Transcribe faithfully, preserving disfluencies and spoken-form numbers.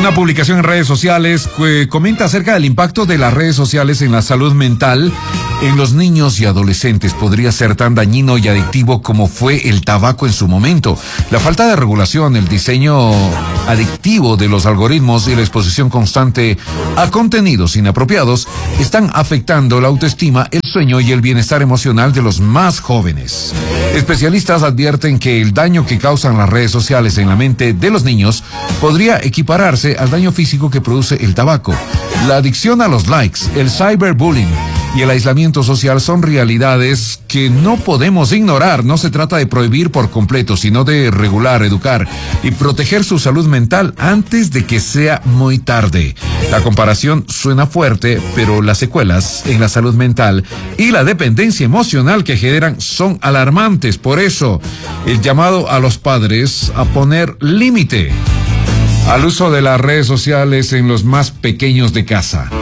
Una publicación en redes sociales que comenta acerca del impacto de las redes sociales en la salud mental en los niños y adolescentes. Podría ser tan dañino y adictivo como fue el tabaco en su momento. La falta de regulación, el diseño adictivo de los algoritmos y la exposición constante a contenidos inapropiados están afectando la autoestima, el sueño y el bienestar emocional de los más jóvenes. Especialistas advierten que el daño que causan las redes sociales en la mente de los niños podría equipararse al daño físico que produce el tabaco. La adicción a los likes, el cyberbullying y el aislamiento social son realidades que no podemos ignorar. No se trata de prohibir por completo, sino de regular, educar y proteger su salud mental antes de que sea muy tarde. La comparación suena fuerte, pero las secuelas en la salud mental y la dependencia emocional que generan son alarmantes. Por eso, el llamado a los padres a poner límite al uso de las redes sociales en los más pequeños de casa.